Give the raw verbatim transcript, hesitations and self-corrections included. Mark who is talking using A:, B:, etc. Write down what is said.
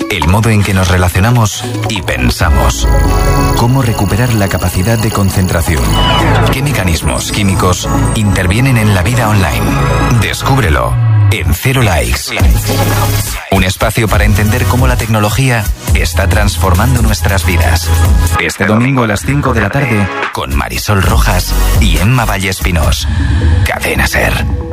A: el modo en que nos relacionamos y pensamos. Cómo recuperar la capacidad de concentración. ¿Qué mecanismos químicos intervienen en la vida online? Descúbrelo en Cero Likes. Un espacio para entender cómo la tecnología está transformando nuestras vidas. Este domingo a las cinco de la tarde con Marisol Rojas y Emma Valle Espinós. Cadena SER.